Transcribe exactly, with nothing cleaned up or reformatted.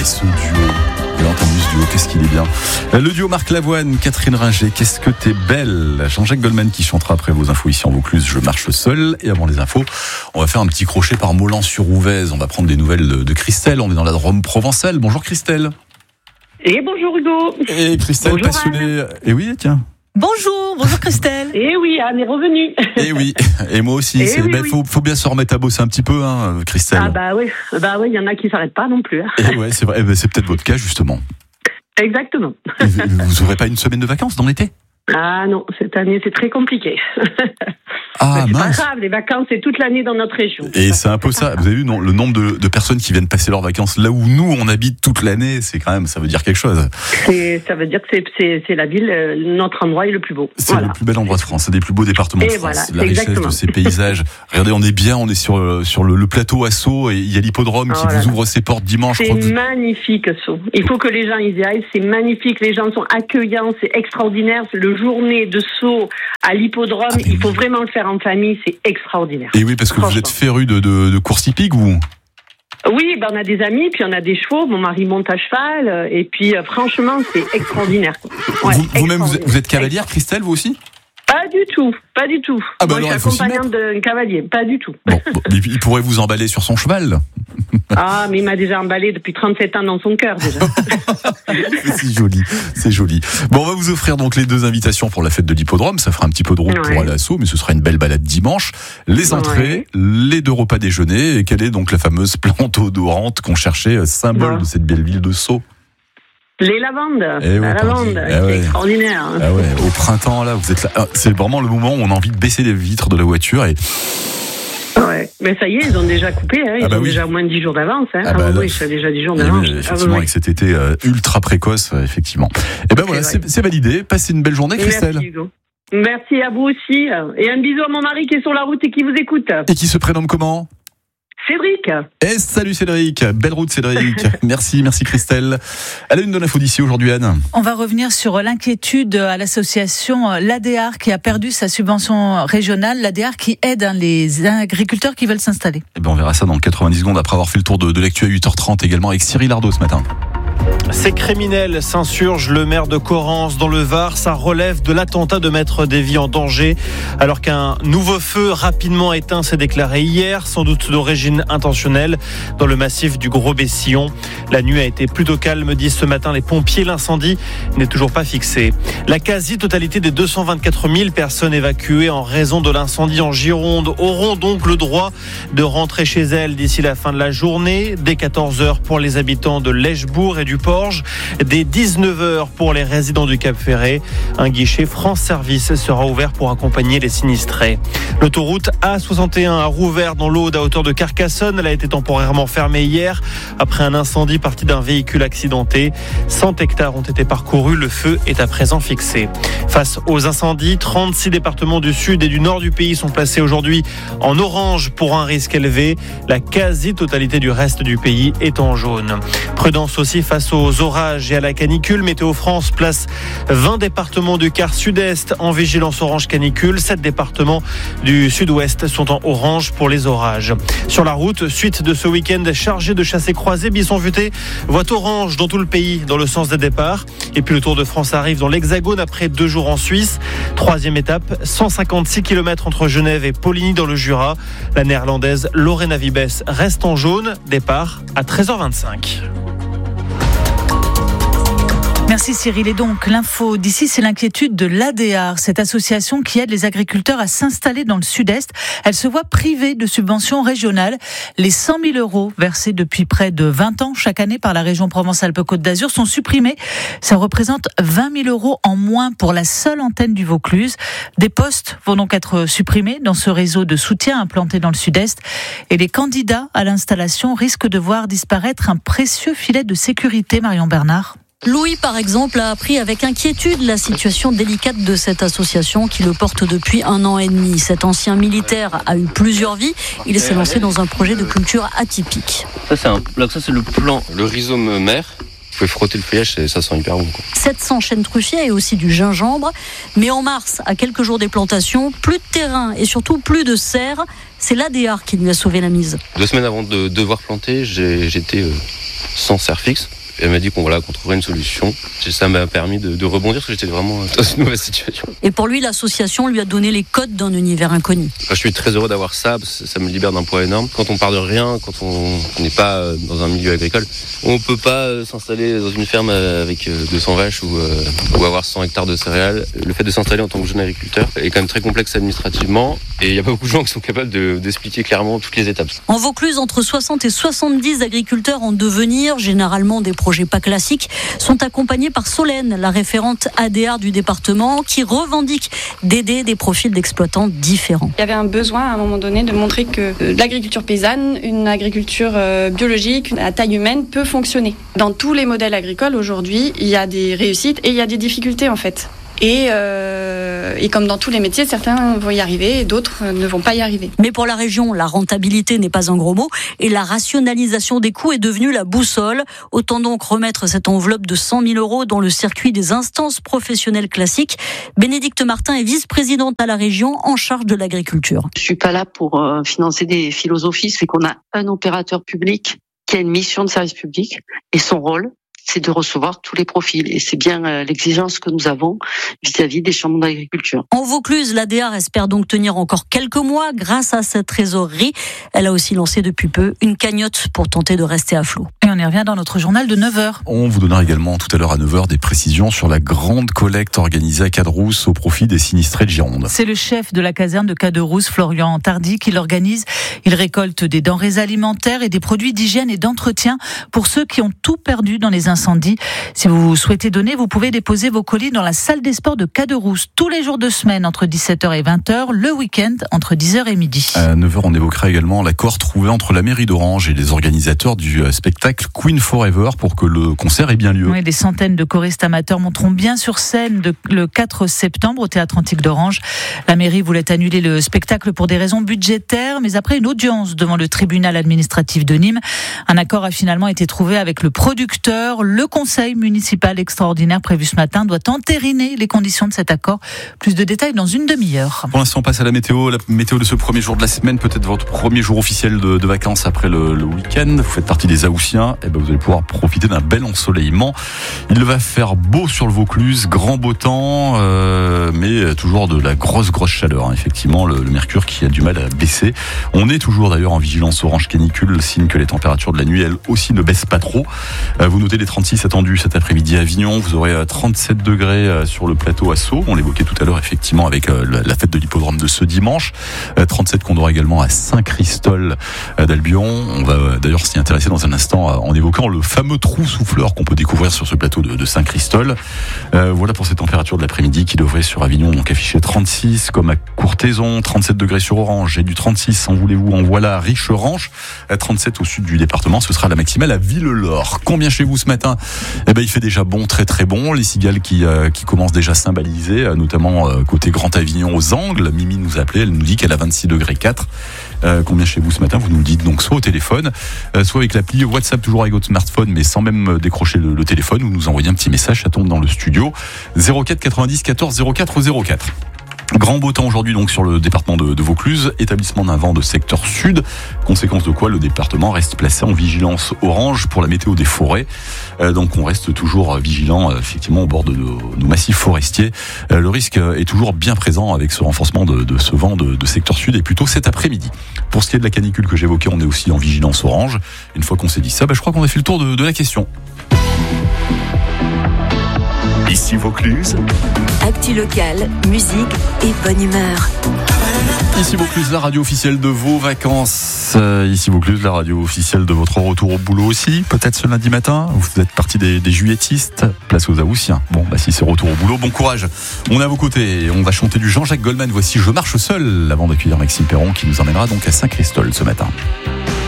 mais ce duo, vous avez entendu ce duo, qu'est-ce qu'il est bien. Le duo Marc Lavoine, Catherine Ringer, qu'est-ce que t'es belle. Jean-Jacques Goldman qui chantera après vos infos ici en Vaucluse, je marche seul. Et avant les infos, on va faire un petit crochet par Molan-sur-Ouvèze. On va prendre des nouvelles de, de Christelle, on est dans la Drôme provençale. Bonjour Christelle. Et bonjour Hugo. Et Christelle bonjour passionnée. Anne. Et oui, tiens. Bonjour, bonjour Christelle. Et oui, Anne est revenue. Et oui, et moi aussi. Il oui, ben, oui. faut, faut bien se remettre à bosser un petit peu, hein, Christelle. Ah bah oui, bah oui, il y en a qui s'arrêtent pas non plus. Hein. Et ouais, c'est vrai. Eh ben, c'est peut-être votre cas justement. Exactement. Et vous n'aurez pas une semaine de vacances dans l'été ? Ah non, cette année c'est très compliqué. Ah c'est mince. pas grave, les vacances c'est toute l'année dans notre région. Et c'est un peu ça. Vous avez vu non, le nombre de, de personnes qui viennent passer leurs vacances là où nous on habite toute l'année, c'est quand même, ça veut dire quelque chose. C'est, ça veut dire que c'est, c'est, c'est la ville, euh, notre endroit est le plus beau. C'est voilà. le plus bel endroit de France, c'est des plus beaux départements Et de France. voilà, la richesse exactement. de ces paysages. Regardez, on est bien, on est sur le, sur le, le plateau à Sceaux et il y a l'hippodrome Oh qui là vous là. ouvre ses portes dimanche. C'est je crois que vous... magnifique, Sceaux. Il faut que les gens y aillent. C'est magnifique. Les gens sont accueillants. C'est extraordinaire. Le journée de Sceaux à l'hippodrome, Ah, il oui. faut vraiment le faire en famille. C'est extraordinaire. Et oui, parce que vous êtes féru de, de, de course hippique, vous. Oui, ben on a des amis, puis on a des chevaux. Mon mari monte à cheval, euh, et puis euh, franchement, c'est extraordinaire. Ouais, vous, vous-même, vous êtes, extraordinaire. vous êtes cavalière, Christelle, vous aussi ? Pas du tout, pas du tout. Ah bah Moi, alors, je il faut suis s'y accompagnante d'un cavalier, pas du tout. Bon, bon, il il pourrait vous emballer sur son cheval. Ah, mais il m'a déjà emballé depuis trente-sept ans dans son cœur, déjà. C'est joli, c'est joli. Bon, on va vous offrir donc les deux invitations pour la fête de l'hippodrome. Ça fera un petit peu de route Ouais. pour aller à Sceaux, mais ce sera une belle balade dimanche. Les entrées, les deux repas déjeuner. Et quelle est donc la fameuse plante odorante qu'on cherchait, symbole Ouais. de cette belle ville de Sceaux? Les lavandes, Eh ouais, la pardi. lavande, Eh c'est ouais. extraordinaire. hein. Ah ouais, au printemps là, vous êtes là. Ah, c'est vraiment le moment où on a envie de baisser les vitres de la voiture et Ouais. Mais ça y est, ils ont déjà coupé, hein. Ils Ah bah ont oui. déjà moins de dix jours d'avance. Hein. Ah Ah, bah oui, là, oui, ça a déjà dix jours Eh d'avance. oui, Ah, effectivement, oui, avec cet été euh, ultra précoce, euh, effectivement. Et ben voilà, Et c'est, ouais. c'est validé. Passez une belle journée, Christelle. Merci, Hugo. Merci à vous aussi. Et un bisou à mon mari qui est sur la route et qui vous écoute. Et qui se prénomme comment? Cédric. Et salut Cédric, belle route Cédric. Merci, merci Christelle. À la une de l'info d'ici aujourd'hui, Anne. On va revenir sur l'inquiétude à l'association l'A D A R qui a perdu sa subvention régionale. L'A D A R qui aide hein, les agriculteurs qui veulent s'installer. Et ben on verra ça dans quatre-vingt-dix secondes après avoir fait le tour de, de l'actu à huit heures trente également avec Cyril Ardo ce matin. Ces criminels s'insurgent, le maire de Corrence dans le Var, ça relève de l'attentat de mettre des vies en danger. Alors qu'un nouveau feu rapidement éteint s'est déclaré hier, sans doute d'origine intentionnelle, dans le massif du Gros-Bessillon. La nuit a été plutôt calme, disent ce matin les pompiers. L'incendie n'est toujours pas fixé. La quasi-totalité des deux cent vingt-quatre mille personnes évacuées en raison de l'incendie en Gironde auront donc le droit de rentrer chez elles d'ici la fin de la journée, dès quatorze heures pour les habitants de Lèchebourg et du Porge, dès dix-neuf heures pour les résidents du Cap-Ferré. Un guichet France Service sera ouvert pour accompagner les sinistrés. L'autoroute A soixante et un a rouvert dans l'Aude à hauteur de Carcassonne. Elle a été temporairement fermée hier après un incendie parti d'un véhicule accidenté. cent hectares ont été parcourus. Le feu est à présent fixé. Face aux incendies, trente-six départements du sud et du nord du pays sont placés aujourd'hui en orange pour un risque élevé. La quasi-totalité du reste du pays est en jaune. Prudence aussi face aux orages et à la canicule. Météo France place vingt départements du quart sud-est en vigilance orange canicule. sept départements du sud-ouest sont en orange pour les orages. Sur la route, suite de ce week-end chargé de chassés-croisés, Bisson-Futé voit orange dans tout le pays dans le sens des départs. Et puis le Tour de France arrive dans l'Hexagone après deux jours en Suisse. Troisième étape, cent cinquante-six kilomètres entre Genève et Poligny dans le Jura. La néerlandaise Lorena Wiebes reste en jaune. Départ à treize heures vingt-cinq. Merci Cyril. Et donc, l'info d'ici, c'est l'inquiétude de l'A D A R, cette association qui aide les agriculteurs à s'installer dans le sud-est. Elle se voit privée de subventions régionales. Les cent mille euros versés depuis près de vingt ans chaque année par la région Provence-Alpes-Côte d'Azur sont supprimés. Ça représente vingt mille euros en moins pour la seule antenne du Vaucluse. Des postes vont donc être supprimés dans ce réseau de soutien implanté dans le sud-est. Et les candidats à l'installation risquent de voir disparaître un précieux filet de sécurité, Marion Bernard. Louis, par exemple, a appris avec inquiétude la situation délicate de cette association qui le porte depuis un an et demi. Cet ancien militaire a eu plusieurs vies. Il s'est lancé dans un projet de culture atypique. Ça, c'est, un, là, ça, c'est le plan, le rhizome mère. Vous pouvez frotter le feuillage, ça sent hyper bon. Quoi. sept cents chênes truffiers et aussi du gingembre. Mais en mars, à quelques jours des plantations, plus de terrain et surtout plus de serre. C'est l'A D A R qui lui a sauvé la mise. Deux semaines avant de devoir planter, j'ai, j'étais euh, sans serre fixe. Elle m'a dit qu'on voilà, qu'on trouverait une solution. Ça m'a permis de, de rebondir parce que j'étais vraiment dans une mauvaise situation. Et pour lui, l'association lui a donné les codes d'un univers inconnu. Je suis très heureux d'avoir ça, parce que ça me libère d'un poids énorme. Quand on part de rien, quand on n'est pas dans un milieu agricole, on ne peut pas s'installer dans une ferme avec deux cents vaches ou, ou avoir cent hectares de céréales. Le fait de s'installer en tant que jeune agriculteur est quand même très complexe administrativement et il n'y a pas beaucoup de gens qui sont capables de, d'expliquer clairement toutes les étapes. En Vaucluse, entre soixante et soixante-dix agriculteurs en devenir, généralement des projets pas classiques, sont accompagnés par Solène, la référente A D R du département, qui revendique d'aider des profils d'exploitants différents. Il y avait un besoin à un moment donné de montrer que l'agriculture paysanne, une agriculture biologique à taille humaine peut fonctionner. Dans tous les modèles agricoles aujourd'hui, il y a des réussites et il y a des difficultés en fait. Et, euh, et comme dans tous les métiers, certains vont y arriver et d'autres ne vont pas y arriver. Mais pour la région, la rentabilité n'est pas un gros mot et la rationalisation des coûts est devenue la boussole. Autant donc remettre cette enveloppe de cent mille euros dans le circuit des instances professionnelles classiques. Bénédicte Martin est vice-présidente à la région en charge de l'agriculture. Je suis pas là pour euh, financer des philosophies, c'est qu'on a un opérateur public qui a une mission de service public et son rôle, c'est de recevoir tous les profils. Et c'est bien euh, l'exigence que nous avons vis-à-vis des chambres d'agriculture. En Vaucluse, l'A D R espère donc tenir encore quelques mois grâce à cette trésorerie. Elle a aussi lancé depuis peu une cagnotte pour tenter de rester à flot. Et on y revient dans notre journal de neuf heures. On vous donnera également tout à l'heure à neuf heures des précisions sur la grande collecte organisée à Caderousse au profit des sinistrés de Gironde. C'est le chef de la caserne de Caderousse, Florian Tardy, qui l'organise. Il récolte des denrées alimentaires et des produits d'hygiène et d'entretien pour ceux qui ont tout perdu dans les incendie. Si vous souhaitez donner, vous pouvez déposer vos colis dans la salle des sports de Caderousse tous les jours de semaine entre dix-sept heures et vingt heures, le week-end entre dix heures et midi. À neuf heures, on évoquera également l'accord trouvé entre la mairie d'Orange et les organisateurs du spectacle Queen Forever pour que le concert ait bien lieu. Oui, des centaines de choristes amateurs monteront bien sur scène de, le quatre septembre au Théâtre Antique d'Orange. La mairie voulait annuler le spectacle pour des raisons budgétaires, mais après une audience devant le tribunal administratif de Nîmes, un accord a finalement été trouvé avec le producteur. Le conseil municipal extraordinaire prévu ce matin doit entériner les conditions de cet accord. Plus de détails dans une demi-heure. Pour l'instant, on passe à la météo. La météo de ce premier jour de la semaine, peut-être votre premier jour officiel de, de vacances après le, le week-end. Vous faites partie des Haussiens. Et ben vous allez pouvoir profiter d'un bel ensoleillement. Il va faire beau sur le Vaucluse, grand beau temps, euh, mais toujours de la grosse, grosse chaleur. Hein. Effectivement, le, le mercure qui a du mal à baisser. On est toujours d'ailleurs en vigilance orange canicule, signe que les températures de la nuit, elles aussi, ne baissent pas trop. Euh, vous notez les trente-six attendus cet après-midi à Avignon. Vous aurez trente-sept degrés sur le plateau à Sceaux. On l'évoquait tout à l'heure, effectivement, avec la fête de l'hippodrome de ce dimanche. trente-sept qu'on aura également à Saint-Christol d'Albion. On va d'ailleurs s'y intéresser dans un instant en évoquant le fameux trou souffleur qu'on peut découvrir sur ce plateau de, de Saint-Christol. Euh, voilà pour ces températures de l'après-midi qui devraient sur Avignon donc afficher trente-six, comme à Courthézon, trente-sept degrés sur Orange et du trente-six, en voulez-vous, en voilà, Richeranche, trente-sept au sud du département. Ce sera la maximale à Villelor. Combien chez vous ce matin? Eh ben, il fait déjà bon, très très bon. Les cigales qui, euh, qui commencent déjà à symboliser, euh, notamment euh, côté Grand Avignon aux Angles. Mimi nous appelait, elle nous dit qu'elle a vingt-six degrés quatre. Euh, combien chez vous ce matin? Vous nous le dites donc soit au téléphone, euh, soit avec l'appli WhatsApp, toujours avec votre smartphone, mais sans même décrocher le, le téléphone, ou nous envoyer un petit message, ça tombe dans le studio. zéro quatre quatre-vingt-dix quatorze zéro quatre zéro quatre. Grand beau temps aujourd'hui donc sur le département de, de Vaucluse, établissement d'un vent de secteur sud, conséquence de quoi le département reste placé en vigilance orange pour la météo des forêts. Euh, donc on reste toujours vigilant euh, effectivement au bord de nos, nos massifs forestiers. Euh, le risque est toujours bien présent avec ce renforcement de, de ce vent de, de secteur sud et plutôt cet après-midi. Pour ce qui est de la canicule que j'évoquais, on est aussi en vigilance orange. Une fois qu'on s'est dit ça, bah, je crois qu'on a fait le tour de, de la question. Ici Vaucluse. Actu local, musique et bonne humeur. Ici Vaucluse, la radio officielle de vos vacances. Euh, ici Vaucluse, la radio officielle de votre retour au boulot aussi. Peut-être ce lundi matin, vous êtes partie des, des juilletistes. Place aux Haussiens. Bon, bah si c'est retour au boulot, bon courage. On est à vos côtés. On va chanter du Jean-Jacques Goldman. Voici Je marche seul, avant d'accueillir Maxime Perron qui nous emmènera donc à Saint-Christol ce matin.